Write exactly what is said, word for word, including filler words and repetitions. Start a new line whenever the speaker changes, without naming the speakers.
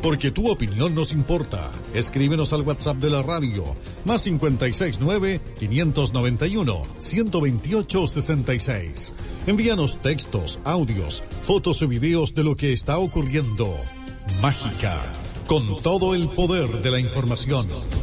Porque tu opinión nos importa. Escríbenos al WhatsApp de la radio, más cincuenta y seis nueve, quinientos noventa y uno, ciento veintiocho, sesenta y seis. Envíanos textos, audios, fotos o videos de lo que está ocurriendo. Mágica, con todo el poder de la información.